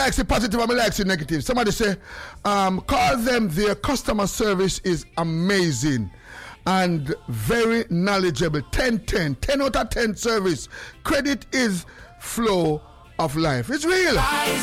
likes the positive and I likes the negative. Somebody say, call them, their customer service is amazing and very knowledgeable. 10 out of 10 service. Credit is flow of life. It's real.